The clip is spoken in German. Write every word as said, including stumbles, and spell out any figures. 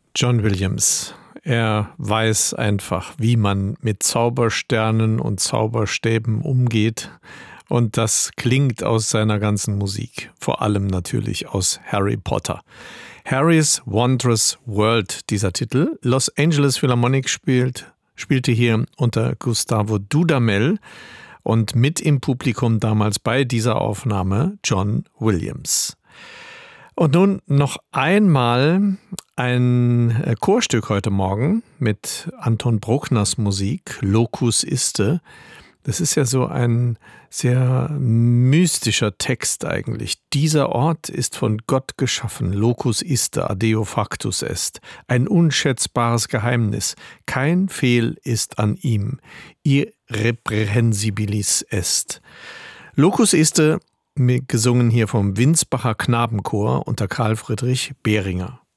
John Williams, er weiß einfach, wie man mit Zaubersternen und Zauberstäben umgeht. Und das klingt aus seiner ganzen Musik, vor allem natürlich aus Harry Potter. Harry's Wondrous World, dieser Titel. Los Angeles Philharmonic spielt, spielte hier unter Gustavo Dudamel und mit im Publikum damals bei dieser Aufnahme John Williams. Und nun noch einmal ein Chorstück heute Morgen mit Anton Bruckners Musik, Locus Iste. Das ist ja so ein sehr mystischer Text eigentlich. Dieser Ort ist von Gott geschaffen, Locus Iste, Adeo Factus est. Ein unschätzbares Geheimnis. Kein Fehl ist an ihm. Irreprehensibilis est. Locus Iste, gesungen hier vom Winsbacher Knabenchor unter Karl Friedrich Behringer.